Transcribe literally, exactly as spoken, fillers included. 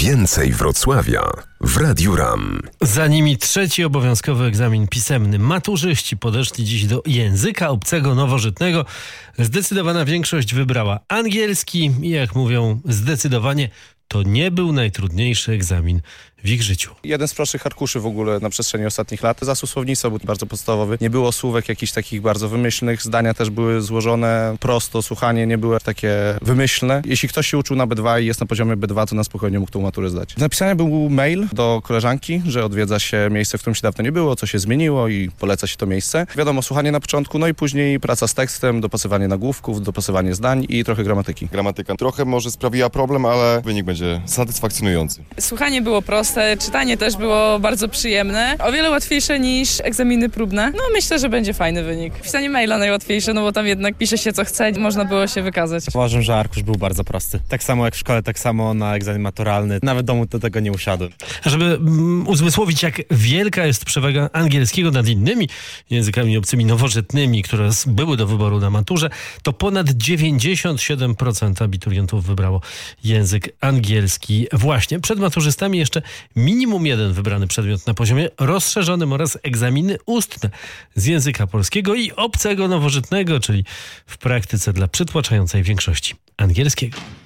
Więcej Wrocławia w Radiu RAM. Za nimi trzeci obowiązkowy egzamin pisemny. Maturzyści podeszli dziś do języka obcego nowożytnego. Zdecydowana większość wybrała angielski i jak mówią zdecydowanie, to nie był najtrudniejszy egzamin w ich życiu. Jeden z prostszych arkuszy w ogóle na przestrzeni ostatnich lat. Zasób słownictwa był bardzo podstawowy. Nie było słówek jakichś takich bardzo wymyślnych. Zdania też były złożone prosto. Słuchanie nie było takie wymyślne. Jeśli ktoś się uczył na B dwa i jest na poziomie B dwa, to na spokojnie mógł tą maturę zdać. Do napisania był mail do koleżanki, że odwiedza się miejsce, w którym się dawno nie było, co się zmieniło i poleca się to miejsce. Wiadomo, słuchanie na początku, no i później praca z tekstem, dopasowanie nagłówków, dopasowanie zdań i trochę gramatyki. Gramatyka trochę może sprawiła problem, ale wynik będzie satysfakcjonujący. Słuchanie było proste, czytanie też było bardzo przyjemne. O wiele łatwiejsze niż egzaminy próbne. No myślę, że będzie fajny wynik. Pisanie maila najłatwiejsze, no bo tam jednak pisze się co chce, można było się wykazać. Uważam, że arkusz był bardzo prosty. Tak samo jak w szkole, tak samo na egzamin maturalny. Nawet w domu do tego nie usiadłem. Żeby mm, uzmysłowić, jak wielka jest przewaga angielskiego nad innymi językami obcymi nowożytnymi, które były do wyboru na maturze, to ponad dziewięćdziesiąt siedem procent abiturientów wybrało język angielski. Właśnie przed maturzystami jeszcze minimum jeden wybrany przedmiot na poziomie rozszerzonym oraz egzaminy ustne z języka polskiego i obcego nowożytnego, czyli w praktyce dla przytłaczającej większości angielskiego.